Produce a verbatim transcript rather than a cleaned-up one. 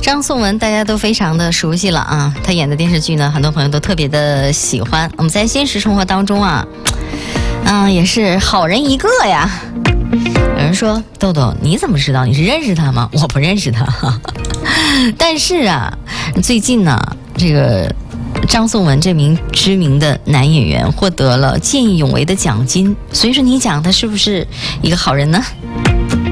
张颂文大家都非常的熟悉了啊，他演的电视剧呢，很多朋友都特别的喜欢。我们在现实生活当中啊，嗯、呃，也是好人一个呀。有人说豆豆你怎么知道？你是认识他吗？我不认识他。但是啊，最近呢，这个张颂文这名知名的男演员获得了见义勇为的奖金，所以说你讲他是不是一个好人呢？